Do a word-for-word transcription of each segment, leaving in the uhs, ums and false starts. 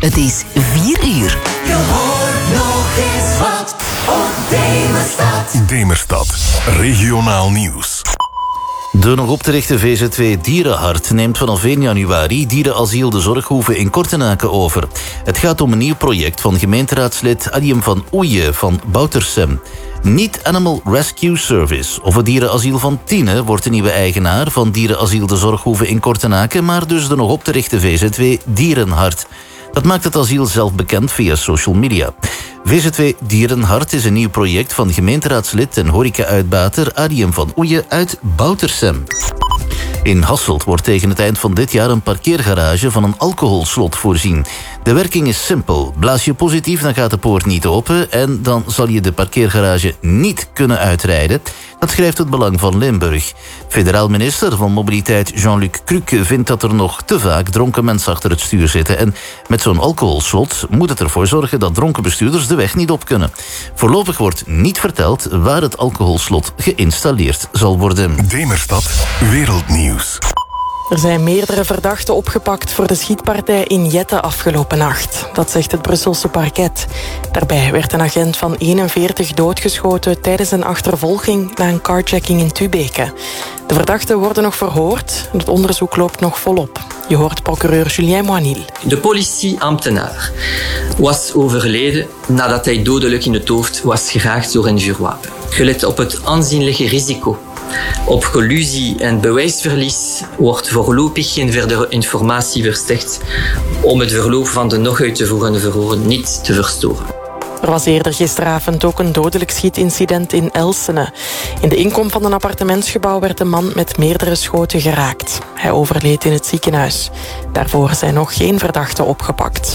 Het is vier uur. Je hoort nog eens wat op Demerstad. Demerstad, regionaal nieuws. De nog op te richten V Z W Dierenhart neemt vanaf één januari dierenasiel De Zorghoeve in Kortenaken over. Het gaat om een nieuw project van gemeenteraadslid Adjem van Oeje van Boutersem. Niet Animal Rescue Service of het dierenasiel van Tiene wordt de nieuwe eigenaar van dierenasiel De Zorghoeve in Kortenaken, maar dus de nog op te richten V Z W Dierenhart. Dat maakt het asiel zelf bekend via social media. V Z W Dierenhart is een nieuw project van gemeenteraadslid en horeca-uitbater Adjem van Oeje uit Boutersem. In Hasselt wordt tegen het eind van dit jaar een parkeergarage van een alcoholslot voorzien. De werking is simpel. Blaas je positief, dan gaat de poort niet open en dan zal je de parkeergarage niet kunnen uitrijden. Dat schrijft het Belang van Limburg. Federaal minister van Mobiliteit Jean-Luc Cruque vindt dat er nog te vaak dronken mensen achter het stuur zitten. En met zo'n alcoholslot moet het ervoor zorgen dat dronken bestuurders de weg niet op kunnen. Voorlopig wordt niet verteld waar het alcoholslot geïnstalleerd zal worden. Demerstad, wereldnieuws. Er zijn meerdere verdachten opgepakt voor de schietpartij in Jette afgelopen nacht. Dat zegt het Brusselse parket. Daarbij werd een agent van eenenveertig doodgeschoten tijdens een achtervolging na een carjacking in Tubeke. De verdachten worden nog verhoord en het onderzoek loopt nog volop. Je hoort procureur Julien Moinil. De politieambtenaar was overleden nadat hij dodelijk in het hoofd was geraakt door een vuurwapen. Gelet op het aanzienlijke risico op collusie en bewijsverlies wordt voorlopig geen verdere informatie verstrekt om het verloop van de nog uit te voeren verhoren niet te verstoren. Er was eerder gisteravond ook een dodelijk schietincident in Elsene. In de inkom van een appartementsgebouw werd een man met meerdere schoten geraakt. Hij overleed in het ziekenhuis. Daarvoor zijn nog geen verdachten opgepakt.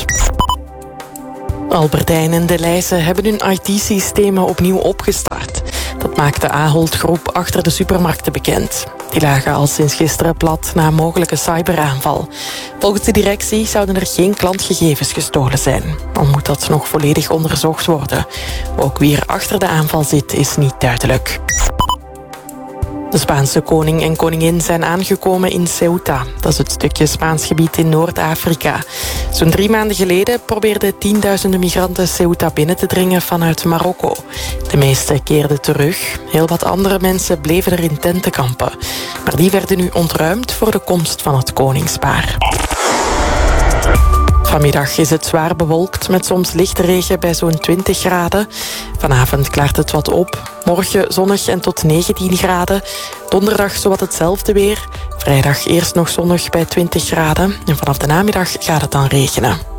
Albert Heijn en De Leijze hebben hun I T-systemen opnieuw opgestart. Dat maakt de Ahold Groep achter de supermarkten bekend. Die lagen al sinds gisteren plat na een mogelijke cyberaanval. Volgens de directie zouden er geen klantgegevens gestolen zijn. Al moet dat nog volledig onderzocht worden. Ook wie er achter de aanval zit, is niet duidelijk. De Spaanse koning en koningin zijn aangekomen in Ceuta. Dat is het stukje Spaans gebied in Noord-Afrika. Zo'n drie maanden geleden probeerden tienduizenden migranten Ceuta binnen te dringen vanuit Marokko. De meeste keerden terug. Heel wat andere mensen bleven er in tenten kampen. Maar die werden nu ontruimd voor de komst van het koningspaar. Vanmiddag is het zwaar bewolkt met soms lichte regen bij zo'n twintig graden. Vanavond klaart het wat op. Morgen zonnig en tot negentien graden. Donderdag zowat hetzelfde weer. Vrijdag eerst nog zonnig bij twintig graden. En vanaf de namiddag gaat het dan regenen.